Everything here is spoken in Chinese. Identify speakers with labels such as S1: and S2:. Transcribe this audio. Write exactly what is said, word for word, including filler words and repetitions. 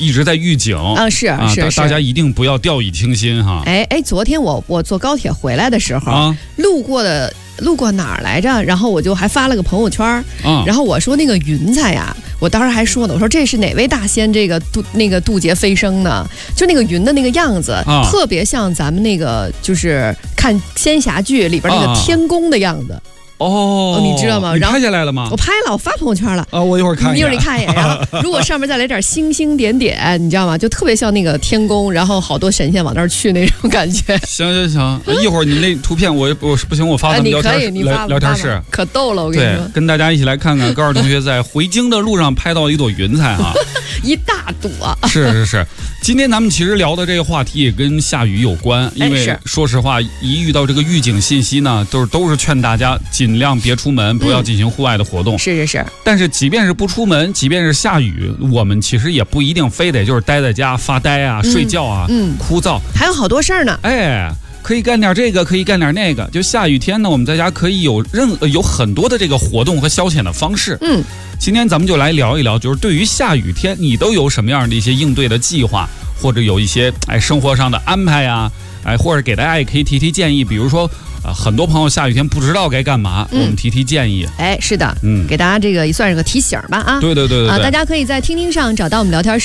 S1: 一直在预警
S2: 啊，是
S1: 啊，
S2: 是是，
S1: 大家一定不要掉以轻心哈。
S2: 哎哎，昨天我我坐高铁回来的时候，
S1: 啊、
S2: 路过的路过哪儿来着？然后我就还发了个朋友圈，
S1: 啊、
S2: 然后我说那个云彩呀，我当时还说呢，我说这是哪位大仙这个渡那个渡劫飞升呢？就那个云的那个样子，
S1: 啊、
S2: 特别像咱们那个就是看仙侠剧里边那个天宫的样子。
S1: 哦，
S2: 你知道吗？
S1: 你
S2: 然后
S1: 拍下来了吗？
S2: 我拍了，我发朋友圈了。
S1: 啊，我一会儿看一眼。
S2: 你一会儿你看一眼，然后如果上面再来点星星点点，你知道吗？就特别像那个天宫，然后好多神仙往那儿去那种感觉。
S1: 行行行，一会儿你那图片我我不行，我发咱们聊天、
S2: 啊、你
S1: 聊聊天室，
S2: 可逗了，我跟你说。
S1: 跟大家一起来看看高二同学在回京的路上拍到了一朵云彩哈，
S2: 一大朵。
S1: 是是是，今天咱们其实聊的这个话题也跟下雨有关，因为说实话，一遇到这个预警信息呢，都是都是劝大家尽量别出门。不要进行户外的活动、嗯、
S2: 是是是，
S1: 但是即便是不出门，即便是下雨，我们其实也不一定非得就是待在家发呆啊、嗯、睡觉啊，嗯，枯燥，
S2: 还有好多事儿呢。
S1: 哎，可以干点这个，可以干点那个。就下雨天呢，我们在家可以有任有很多的这个活动和消遣的方式。嗯，今天咱们就来聊一聊，就是对于下雨天，你都有什么样的一些应对的计划，或者有一些哎生活上的安排呀、啊，哎，或者给大家也可以提提建议，比如说。啊，很多朋友下雨天不知道该干嘛，嗯、我们提提建议。
S2: 哎，是的，嗯，给大家这个也算是个提醒吧啊。
S1: 对对对对对、
S2: 啊，大家可以在听听上找到我们聊天室。